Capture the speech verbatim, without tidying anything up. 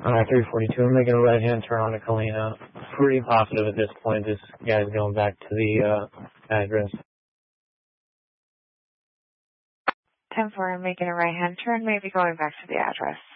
Uh, three forty-two, I'm making a right-hand turn on to Kalina. Pretty positive at this point this guy's going back to the uh, address. ten four, I'm making a right-hand turn, maybe going back to the address.